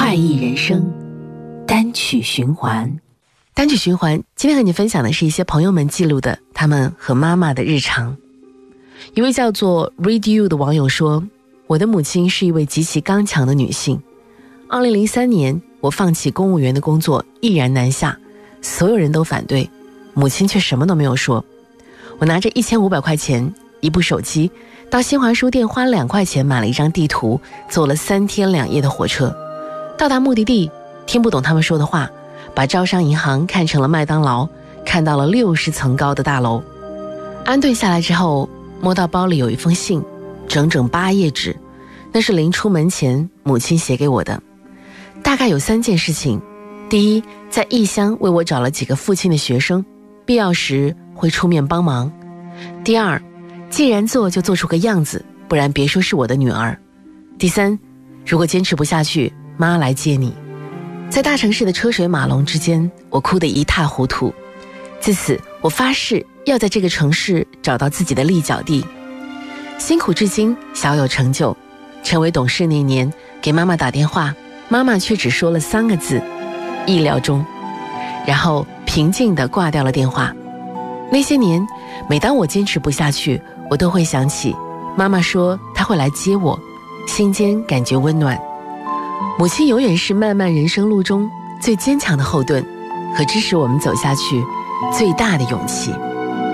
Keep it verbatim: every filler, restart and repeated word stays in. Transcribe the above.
快意人生，单曲循环。 单曲循环，今天和你分享的是一些朋友们记录的他们和妈妈的日常。一位叫做 Read You 的网友说，我的母亲是一位极其刚强的女性。二零零三年，我放弃公务员的工作，毅然南下，所有人都反对，母亲却什么都没有说。我拿着一千五百块钱，一部手机，到新华书店花两块钱买了一张地图，坐了三天两夜的火车，到达目的地，听不懂他们说的话，把招商银行看成了麦当劳，看到了六十层高的大楼。安顿下来之后，摸到包里有一封信，整整八页纸，那是临出门前母亲写给我的。大概有三件事情：第一，在异乡为我找了几个父亲的学生，必要时会出面帮忙；第二，既然做就做出个样子，不然别说是我的女儿；第三，如果坚持不下去，妈来接你。在大城市的车水马龙之间，我哭得一塌糊涂。自此，我发誓要在这个城市找到自己的立脚地。辛苦至今，小有成就。成为董事那年，给妈妈打电话，妈妈却只说了三个字：意料中。然后平静地挂掉了电话。那些年，每当我坚持不下去，我都会想起妈妈说她会来接我，心间感觉温暖。母亲永远是漫漫人生路中最坚强的后盾，和支持我们走下去最大的勇气。